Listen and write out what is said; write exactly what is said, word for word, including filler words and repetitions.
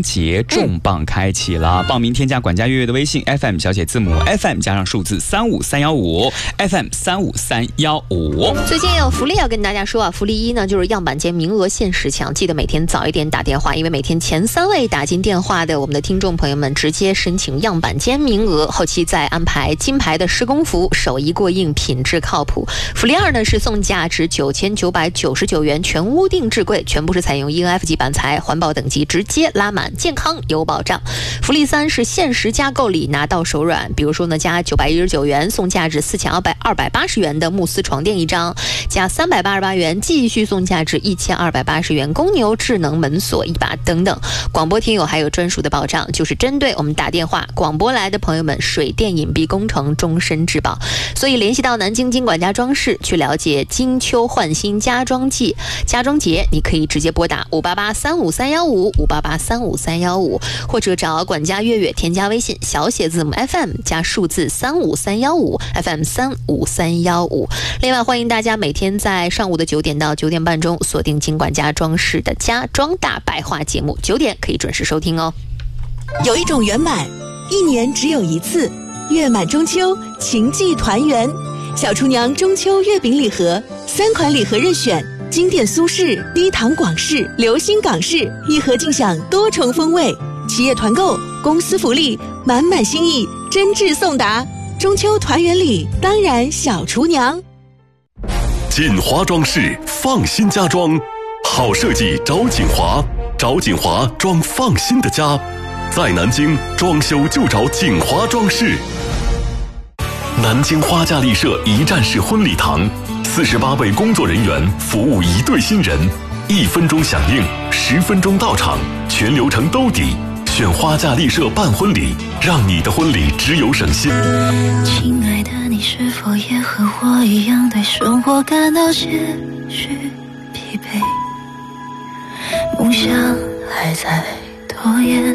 光节重磅开启了，报名添加管家月月的微信 F M 小写字母 F M 加上数字三五三幺五 F M 三五三幺五。 最近有福利要跟大家说啊，福利一呢就是样板间名额限时抢，记得每天早一点打电话，因为每天前三位打进电话的我们的听众朋友们直接申请样板间名额，后期再安排金牌的施工服，手艺过硬，品质靠谱。福利二呢是送价值九千九百九十九元全屋定制柜，全部是采用 E N F 级板材，环保等级直接拉满，健康有保障。福利三是限时加购礼拿到手软，比如说呢加九百一十九元送价值四千二百二百八十元的慕斯床垫一张，加三百八十八元继续送价值一千二百八十元公牛智能门锁一把等等。广播听友还有专属的保障，就是针对我们打电话广播来的朋友们，水电隐蔽工程终身质保。所以联系到南京金管家装饰去了解金秋换新家装季家装节，你可以直接拨打五八八三五三幺五五八八三五三幺五，或者找管家月月添加微信小写字母 F M 加数字三五三幺五 F M 三五三幺五。另外欢迎大家每天在上午的九点到九点半钟锁定金管家装饰的家装大白话节目，九点可以准时收听哦。 有一种圆满，一年只有一次，月满中秋，情寄团圆。小厨娘中秋月饼礼盒，三款礼盒任选，经典苏式、低糖广式、流心港式，一盒尽享多重风味。企业团购、公司福利，满满心意，真挚送达。中秋团圆礼，当然小厨娘。 锦华装饰，放心家装，好设计找锦华，找锦华装放心的家。在南京装修就找锦华装饰。南京花架丽舍一站式婚礼堂，四十八位工作人员服务一对新人，一分钟响应，十分钟到场，全流程兜底。选花架丽舍办婚礼，让你的婚礼只有省心。 亲爱的，你是否也和我一样对生活感到些许疲惫？梦想还在拖延。